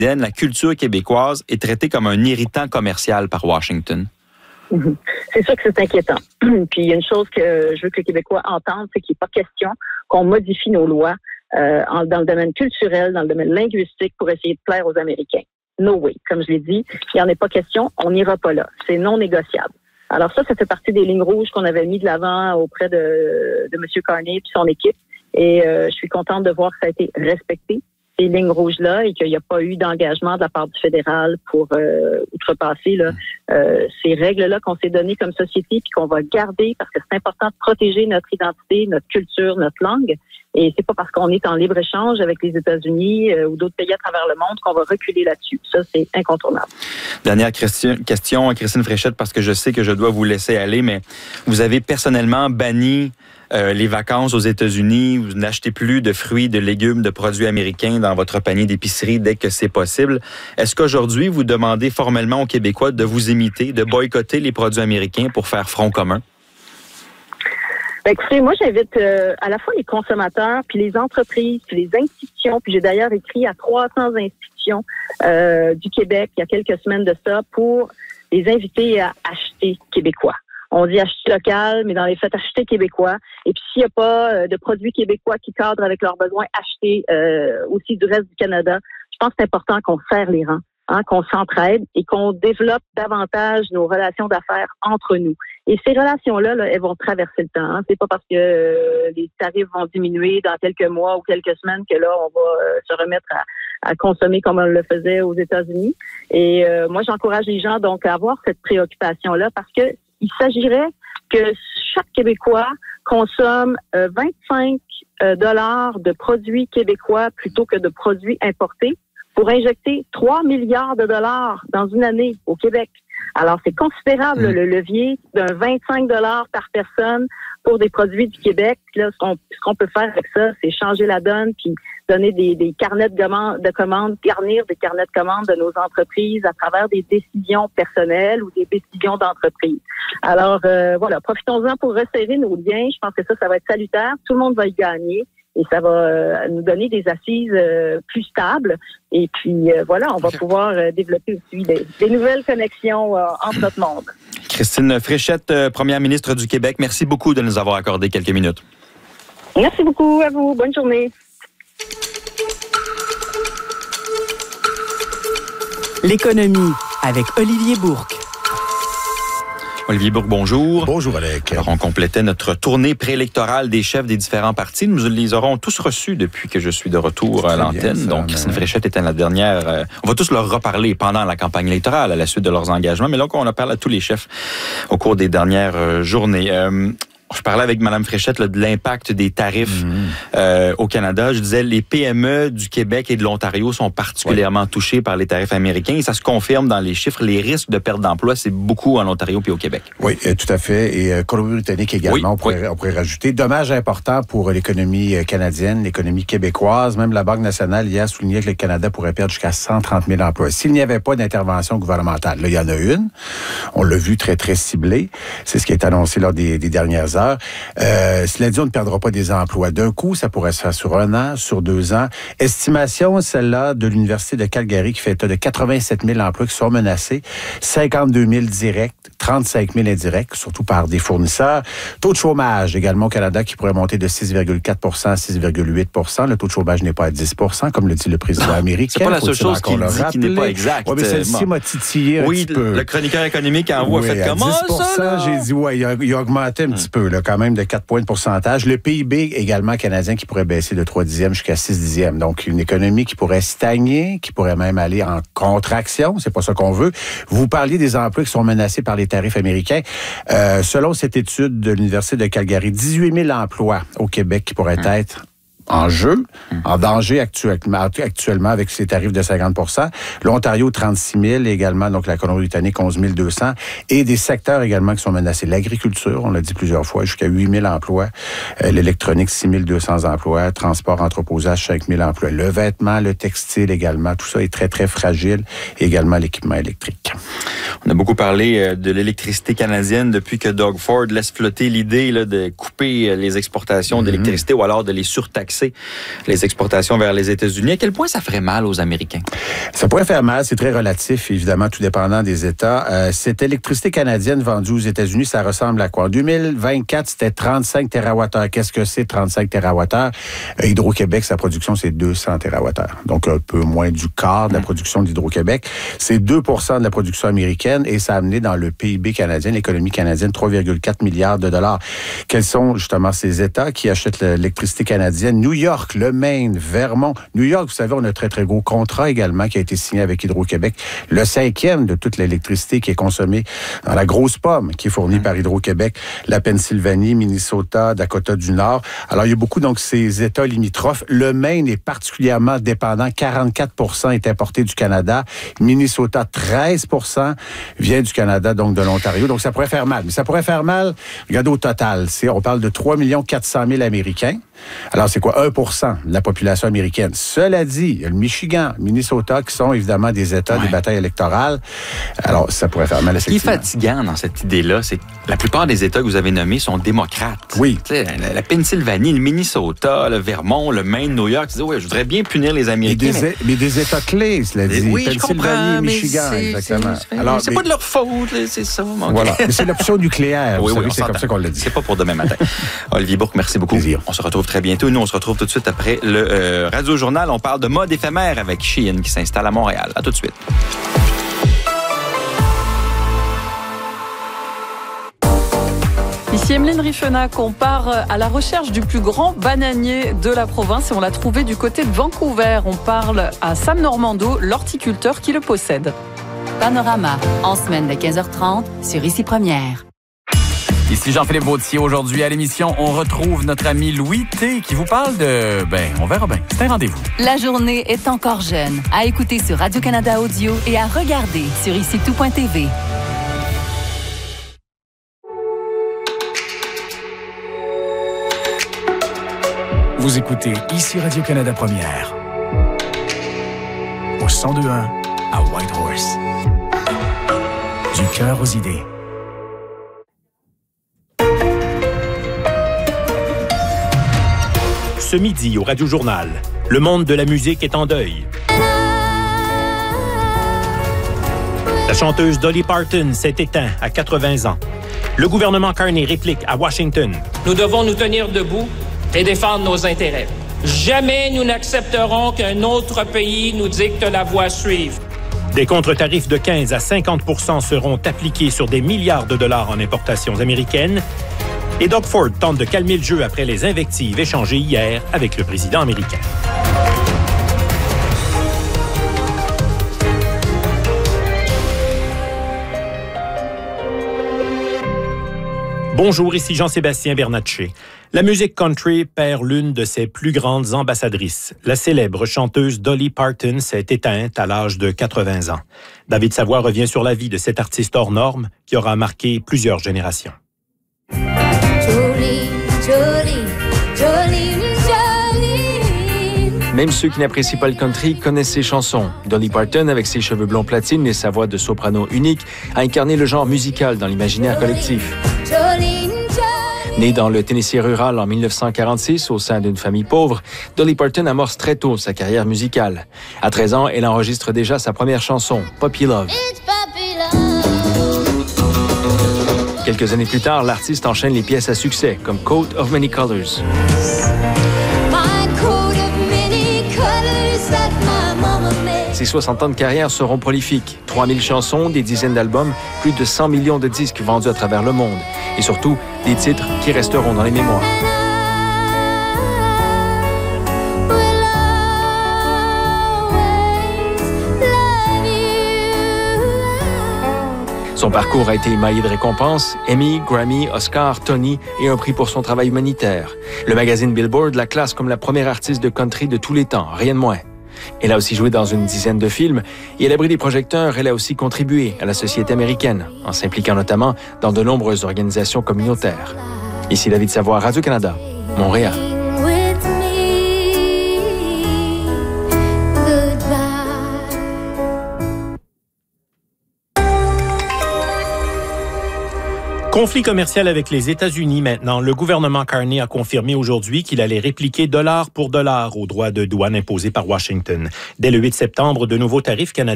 la culture québécoise est traitée comme un irritant commercial par Washington? C'est sûr que c'est inquiétant. Puis il y a une chose que je veux que les Québécois entendent, c'est qu'il n'est pas question qu'on modifie nos lois dans le domaine culturel, dans le domaine linguistique pour essayer de plaire aux Américains. No way. Comme je l'ai dit, il n'y en est pas question, on n'ira pas là. C'est non négociable. Alors ça fait partie des lignes rouges qu'on avait mis de l'avant auprès de M. Carney et son équipe. Et je suis contente de voir que ça a été respecté, ces lignes rouges-là, et qu'il n'y a pas eu d'engagement de la part du fédéral pour outrepasser ces règles-là qu'on s'est données comme société puis qu'on va garder parce que c'est important de protéger notre identité, notre culture, notre langue. Et c'est pas parce qu'on est en libre-échange avec les États-Unis ou d'autres pays à travers le monde qu'on va reculer là-dessus. Ça, c'est incontournable. Dernière question, Christine Fréchette, parce que je sais que je dois vous laisser aller, mais vous avez personnellement banni les vacances aux États-Unis. Vous n'achetez plus de fruits, de légumes, de produits américains dans votre panier d'épicerie dès que c'est possible. Est-ce qu'aujourd'hui, vous demandez formellement aux Québécois de vous imiter, de boycotter les produits américains pour faire front commun? Ben, écoutez, moi, j'invite à la fois les consommateurs, puis les entreprises, puis les institutions, puis j'ai d'ailleurs écrit à 300 institutions du Québec il y a quelques semaines de ça pour les inviter à acheter québécois. On dit acheter local, mais dans les faits, acheter québécois. Et puis, s'il n'y a pas de produits québécois qui cadrent avec leurs besoins, acheter aussi du reste du Canada. Je pense que c'est important qu'on serre les rangs, qu'on s'entraide et qu'on développe davantage nos relations d'affaires entre nous. Et ces relations-là, elles vont traverser le temps. C'est pas parce que les tarifs vont diminuer dans quelques mois ou quelques semaines que là, on va se remettre à consommer comme on le faisait aux États-Unis. Et moi, j'encourage les gens donc à avoir cette préoccupation-là parce que il s'agirait que chaque Québécois consomme 25 $ de produits québécois plutôt que de produits importés pour injecter 3 milliards de dollars dans une année au Québec. Alors, c'est considérable le levier d'un 25 $ par personne pour des produits du Québec. Là, ce qu'on peut faire avec ça, c'est changer la donne puis donner des carnets de commandes, garnir des carnets de commandes de nos entreprises à travers des décisions personnelles ou des décisions d'entreprise. Alors, voilà, profitons-en pour resserrer nos liens. Je pense que ça va être salutaire. Tout le monde va y gagner. Et ça va nous donner des assises plus stables. Et puis, voilà, on va pouvoir développer aussi des nouvelles connexions entre notre monde. Christine Fréchette, première ministre du Québec, merci beaucoup de nous avoir accordé quelques minutes. Merci beaucoup à vous. Bonne journée. L'économie avec Olivier Bourque. Olivier Bourque, bonjour. Bonjour, Alec. Alors, on complétait notre tournée préélectorale des chefs des différents partis. Nous les aurons tous reçus depuis que je suis de retour à l'antenne. Donc, Christine Fréchette était la dernière. On va tous leur reparler pendant la campagne électorale, à la suite de leurs engagements. Mais là, on a parlé à tous les chefs au cours des dernières journées. Je parlais avec Mme Fréchette de l'impact des tarifs au Canada. Je disais, les PME du Québec et de l'Ontario sont particulièrement touchés par les tarifs américains. Et ça se confirme dans les chiffres. Les risques de perte d'emploi, c'est beaucoup en Ontario puis au Québec. Oui, tout à fait. Et Colombie-Britannique également, on pourrait rajouter. Dommage important pour l'économie canadienne, l'économie québécoise. Même la Banque nationale hier soulignait que le Canada pourrait perdre jusqu'à 130 000 emplois. S'il n'y avait pas d'intervention gouvernementale, là, il y en a une. On l'a vu très, très ciblée. C'est ce qui est annoncé lors des dernières heures. Cela dit, on ne perdra pas des emplois. D'un coup, ça pourrait se faire sur 1 an, sur 2 ans. Estimation, celle-là, de l'Université de Calgary, qui fait état de 87 000 emplois qui sont menacés, 52 000 directs, 35 000 indirects, surtout par des fournisseurs. Taux de chômage, également au Canada, qui pourrait monter de 6,4 à 6,8 Le taux de chômage n'est pas à 10 comme le dit le président américain. C'est pas la seule chose qu'il dit qui n'est pas exact. Oui, mais celle-ci m'a titillé un petit peu. Le chroniqueur économique en voit fait comment 10 ça? J'ai dit, il a augmenté un petit peu, là, quand même de 4 points de pourcentage. Le PIB également canadien qui pourrait baisser de 3 dixièmes jusqu'à 6 dixièmes. Donc, une économie qui pourrait stagner, qui pourrait même aller en contraction. C'est pas ça qu'on veut. Vous parliez des emplois qui sont menacés par les tarifs américains. Selon cette étude de l'Université de Calgary, 18 000 emplois au Québec qui pourraient être en jeu, en danger actuellement avec ces tarifs de 50 L'Ontario, 36 000 également, donc la Colombie-Britannique, 11 200 et des secteurs également qui sont menacés. L'agriculture, on l'a dit plusieurs fois, jusqu'à 8 000 emplois. L'électronique, 6 200 emplois. Transport, entreposage, 5 000 emplois. Le vêtement, le textile également, tout ça est très, très fragile. Et également l'équipement électrique. On a beaucoup parlé de l'électricité canadienne depuis que Doug Ford laisse flotter l'idée là, de couper les exportations d'électricité ou alors de les surtaxer, les exportations vers les États-Unis. À quel point ça ferait mal aux Américains? Ça pourrait faire mal, c'est très relatif, évidemment, tout dépendant des États. Cette électricité canadienne vendue aux États-Unis, ça ressemble à quoi? En 2024, c'était 35 TWh. Qu'est-ce que c'est 35 TWh? Hydro-Québec, sa production, c'est 200 TWh. Donc, un peu moins du quart de la production d'Hydro-Québec. C'est 2 de la production américaine et ça a amené dans le PIB canadien, l'économie canadienne, 3,4 milliards de dollars. Quels sont justement ces États qui achètent l'électricité canadienne? New York, le Maine, Vermont. New York, vous savez, on a un très, très gros contrat également qui a été signé avec Hydro-Québec. Le 5e de toute l'électricité qui est consommée dans la grosse pomme qui est fournie par Hydro-Québec. La Pennsylvanie, Minnesota, Dakota du Nord. Alors, il y a beaucoup, donc, ces États limitrophes. Le Maine est particulièrement dépendant. 44% est importé du Canada. Minnesota, 13% vient du Canada, donc de l'Ontario. Donc, ça pourrait faire mal. Mais ça pourrait faire mal, regardez au total. On parle de 3 400 000 Américains. Alors, c'est quoi? 1% de la population américaine. Cela dit, il y a le Michigan, Minnesota, qui sont évidemment des États, des batailles électorales. Alors, ça pourrait faire mal. Ce qui est fatigant dans cette idée-là, c'est que la plupart des États que vous avez nommés sont démocrates. Oui. La Pennsylvanie, le Minnesota, le Vermont, le Maine, New York, je voudrais bien punir les Américains. Mais des États clés, cela dit. Oui, Pennsylvanie, Michigan, exactement. Alors, c'est pas de leur faute, c'est ça. Voilà. Mais c'est l'option nucléaire. Oui, c'est comme ça qu'on l'a dit. C'est pas pour demain matin. Olivier Bourque, merci beaucoup. Plaisir. On se retrouve très bientôt. Nous, on se retrouve tout de suite après le Radio Journal. On parle de mode éphémère avec Shein qui s'installe à Montréal. À tout de suite. Ici Emeline Riffenac, on part à la recherche du plus grand bananier de la province et on l'a trouvé du côté de Vancouver. On parle à Sam Normando, l'horticulteur qui le possède. Panorama, en semaine de 15h30 sur Ici Première. Ici Jean-Philippe Vautier. Aujourd'hui à l'émission, on retrouve notre ami Louis T qui vous parle de... on verra bien. C'est un rendez-vous. La journée est encore jeune. À écouter sur Radio-Canada Audio et à regarder sur IciTout.tv. Vous écoutez Ici Radio-Canada Première. Au 102.1 à Whitehorse. Du cœur aux idées. Ce midi au Radio Journal, le monde de la musique est en deuil. La chanteuse Dolly Parton s'est éteinte à 80 ans. Le gouvernement Carney réplique à Washington. Nous devons nous tenir debout et défendre nos intérêts. Jamais nous n'accepterons qu'un autre pays nous dicte la voie à suivre. Des contre-tarifs de 15 à 50% seront appliqués sur des milliards de dollars en importations américaines. Et Doug Ford tente de calmer le jeu après les invectives échangées hier avec le président américain. Bonjour, ici Jean-Sébastien Bernatchez. La musique country perd l'une de ses plus grandes ambassadrices. La célèbre chanteuse Dolly Parton s'est éteinte à l'âge de 80 ans. David Savoie revient sur la vie de cet artiste hors norme qui aura marqué plusieurs générations. Jolie, jolie, jolie, jolie. Même ceux qui n'apprécient pas le country connaissent ses chansons. Dolly Parton, avec ses cheveux blonds platine et sa voix de soprano unique, a incarné le genre musical dans l'imaginaire collectif. Jolie, jolie. Née dans le Tennessee rural en 1946 au sein d'une famille pauvre, Dolly Parton amorce très tôt sa carrière musicale. À 13 ans, elle enregistre déjà sa première chanson, Puppy Love. Quelques années plus tard, l'artiste enchaîne les pièces à succès, comme Coat of Many Colors. Ses 60 ans de carrière seront prolifiques. 3000 chansons, des dizaines d'albums, plus de 100 millions de disques vendus à travers le monde. Et surtout, des titres qui resteront dans les mémoires. Son parcours a été émaillé de récompenses, Emmy, Grammy, Oscar, Tony et un prix pour son travail humanitaire. Le magazine Billboard la classe comme la première artiste de country de tous les temps, rien de moins. Elle a aussi joué dans une dizaine de films et à l'abri des projecteurs, elle a aussi contribué à la société américaine, en s'impliquant notamment dans de nombreuses organisations communautaires. Ici David Savoie, Radio-Canada, Montréal. Conflit commercial avec les États-Unis maintenant. Le gouvernement Carney a confirmé aujourd'hui qu'il allait répliquer dollar pour dollar aux droits de douane imposés par Washington. Dès le 8 septembre, de nouveaux tarifs canadiens